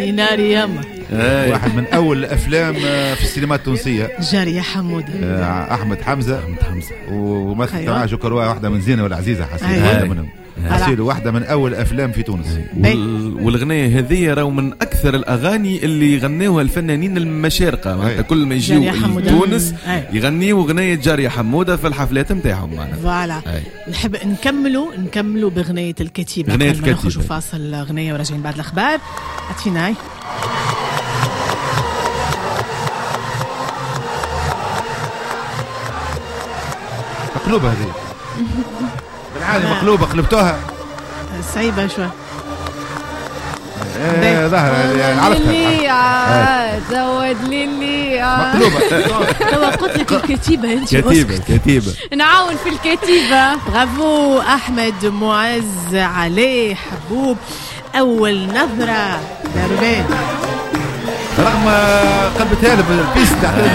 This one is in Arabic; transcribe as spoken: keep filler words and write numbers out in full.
ناري ياما. واحد من اول الافلام في السينما التونسيه. جارية حمودة. احمد حمزه. احمد حمزه. ومثل أيوة. معاه جوكروا واحده من زينه والعزيزه حسيت أيوة. واحده منهم. حسيت واحده من اول الافلام في تونس. وال... والاغنيه هذه راهو من اكثر الاغاني اللي غنوها الفنانين المشارقه معناتها كل ما يجيو تونس يغنيوا اغنيه جارية حموده في الحفلات نتاعهم معناتها. فوالا نحب نكملوا نكملوا باغنيه الكتيبه. اغنيه الكتيبه نخرجوا فاصل اغنيه وراجعين بعد الاخبار. عطيناي مقلوبه هذه بالعاده مقلوبه قلبتوها صعيبه شوي. ايه ظهر يعني عرفتها. زود لي اللي مقلوبه. توا قلت لك الكتيبه انت. كتيبه كتيبه نعاون في الكتيبه. برافو احمد معز عليه حبوب. اول نظره دربين رغم قلبتها له بالبيست.